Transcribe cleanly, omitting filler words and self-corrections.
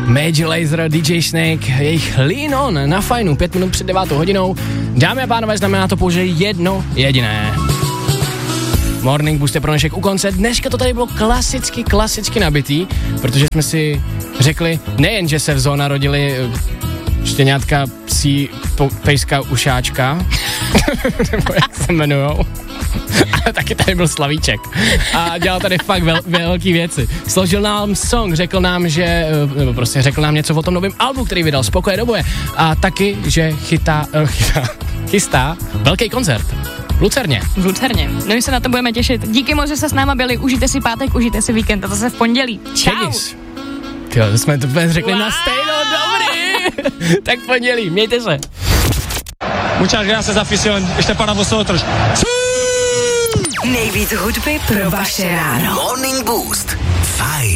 Major Lazer, DJ Snake, jejich Lean On na Fajnu, 5 minut před 9 hodinou. Dámy a pánové, znamená to pouze jedno jediné. Morning Boost je pro dnešek u konce. Dneška to tady bylo klasicky nabitý, protože jsme si řekli, nejen, že se v Zoo narodili štěňátka, psí, pejska, ušáčka, nebo jak se jmenujou, ale taky tady byl Slavíček a dělal tady fakt velký věci. Složil nám song, řekl nám, že, nebo prostě řekl nám něco o tom novém albu, který vydal Spokoje do boje, a taky, že chystá velký koncert. V Lucerně. No my se na to budeme těšit. Díky moc, že se s náma byli, užijte si pátek, užijte si víkend a zase v pondělí. Čau. Tyjo, jsme to řekli na stejno, dobrý. Tak pondělí, mějte se. Muchas gracias, afición. Ještě para vosotros. Nejvíc hudby pro vaše ráno. Morning Boost. Fajn.